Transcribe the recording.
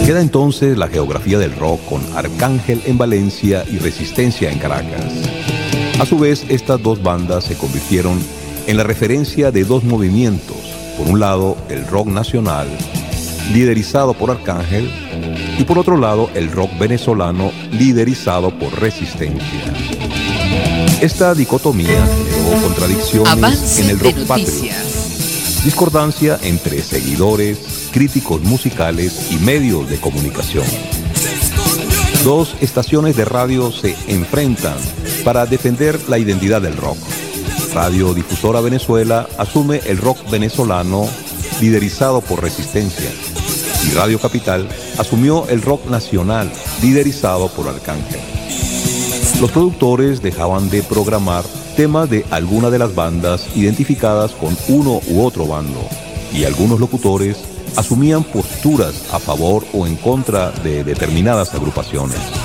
Queda entonces la geografía del rock con Arcángel en Valencia y Resistencia en Caracas. A su vez, estas dos bandas se convirtieron en la referencia de dos movimientos. Por un lado, el rock nacional, liderizado por Arcángel, y por otro lado, el rock venezolano, liderizado por Resistencia. Esta dicotomía generó contradicciones Avance en el rock de patrio, discordancia entre seguidores, críticos musicales y medios de comunicación. Dos estaciones de radio se enfrentan para defender la identidad del rock. Radio Difusora Venezuela asume el rock venezolano liderizado por Resistencia, y Radio Capital asumió el rock nacional liderizado por Arcángel. Los productores dejaban de programar temas de alguna de las bandas identificadas con uno u otro bando, y algunos locutores asumían posturas a favor o en contra de determinadas agrupaciones.